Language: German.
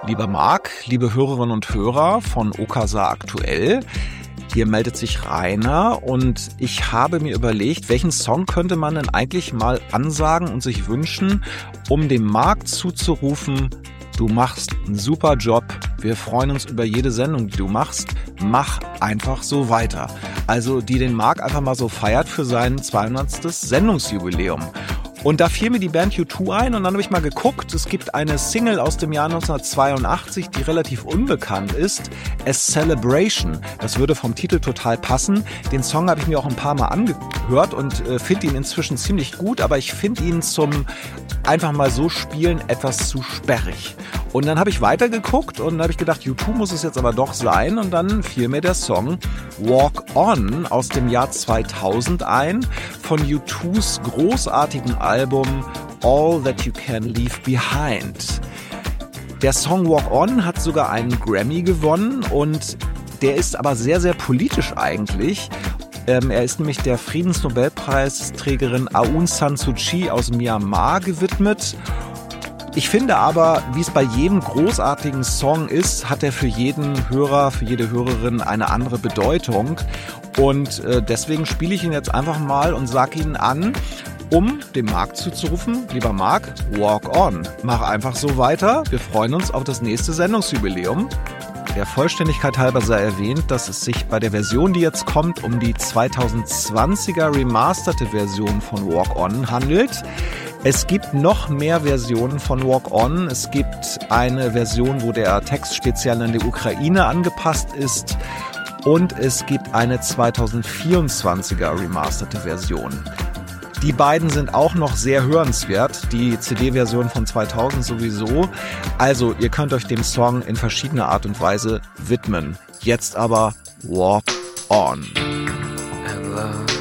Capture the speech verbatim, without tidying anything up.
Lieber Marc, liebe Hörerinnen und Hörer von Okasa aktuell, hier meldet sich Rainer und ich habe mir überlegt, welchen Song könnte man denn eigentlich mal ansagen und sich wünschen, um dem Marc zuzurufen, du machst einen super Job, wir freuen uns über jede Sendung, die du machst, mach einfach so weiter. Also die den Marc einfach mal so feiert für sein zweihundertstes Sendungsjubiläum. Und da fiel mir die Band U zwei ein und dann habe ich mal geguckt, es gibt eine Single aus dem Jahr neunzehnhundertzweiundachtzig, die relativ unbekannt ist, A Celebration. Das würde vom Titel total passen. Den Song habe ich mir auch ein paar Mal angehört und äh, finde ihn inzwischen ziemlich gut, aber ich finde ihn zum einfach mal so spielen etwas zu sperrig. Und dann habe ich weitergeguckt und dann habe ich gedacht, U zwei muss es jetzt aber doch sein. Und dann fiel mir der Song Walk On aus dem Jahr zweitausend ein, von U zwei's großartigen Album All That You Can Leave Behind. Der Song Walk On hat sogar einen Grammy gewonnen und der ist aber sehr, sehr politisch eigentlich. Ähm, er ist nämlich der Friedensnobelpreisträgerin Aung San Suu Kyi aus Myanmar gewidmet. Ich finde aber, wie es bei jedem großartigen Song ist, hat er für jeden Hörer, für jede Hörerin eine andere Bedeutung. Und äh, deswegen spiele ich ihn jetzt einfach mal und sage ihn an, um dem Marc zuzurufen, lieber Marc, walk on. Mach einfach so weiter. Wir freuen uns auf das nächste Sendungsjubiläum. Der Vollständigkeit halber sei erwähnt, dass es sich bei der Version, die jetzt kommt, um die zweitausendzwanziger remasterte Version von Walk On handelt. Es gibt noch mehr Versionen von Walk On. Es gibt eine Version, wo der Text speziell an die Ukraine angepasst ist. Und es gibt eine zweitausendvierundzwanziger remasterte Version. Die beiden sind auch noch sehr hörenswert, die C D-Version von zweitausend sowieso. Also ihr könnt euch dem Song in verschiedener Art und Weise widmen. Jetzt aber Walk On. And love